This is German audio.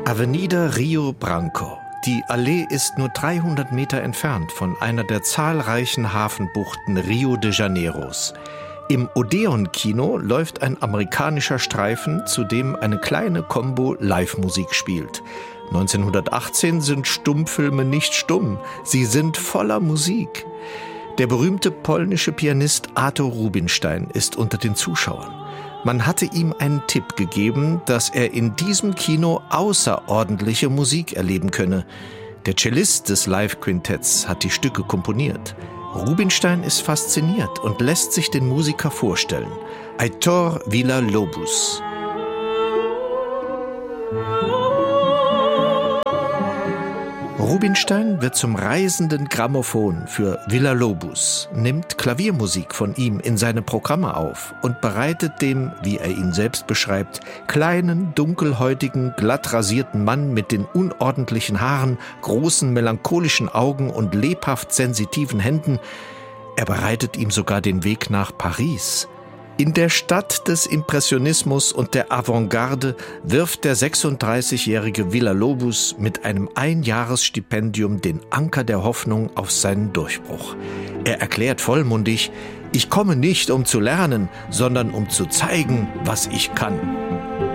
Avenida Rio Branco. Die Allee ist nur 300 Meter entfernt von einer der zahlreichen Hafenbuchten Rio de Janeiros. Im Odeon-Kino läuft ein amerikanischer Streifen, zu dem eine kleine Combo Live-Musik spielt. 1918 sind Stummfilme nicht stumm, sie sind voller Musik. Der berühmte polnische Pianist Artur Rubinstein ist unter den Zuschauern. Man hatte ihm einen Tipp gegeben, dass er in diesem Kino außerordentliche Musik erleben könne. Der Cellist des Live-Quintetts hat die Stücke komponiert. Rubinstein ist fasziniert und lässt sich den Musiker vorstellen. Heitor Villa-Lobos. Rubinstein wird zum reisenden Grammophon für Villa-Lobos, nimmt Klaviermusik von ihm in seine Programme auf und bereitet dem, wie er ihn selbst beschreibt, kleinen, dunkelhäutigen, glatt rasierten Mann mit den unordentlichen Haaren, großen, melancholischen Augen und lebhaft sensitiven Händen, er bereitet ihm sogar den Weg nach Paris. In der Stadt des Impressionismus und der Avantgarde wirft der 36-jährige Villa-Lobos mit einem Einjahresstipendium den Anker der Hoffnung auf seinen Durchbruch. Er erklärt vollmundig: Ich komme nicht, um zu lernen, sondern um zu zeigen, was ich kann.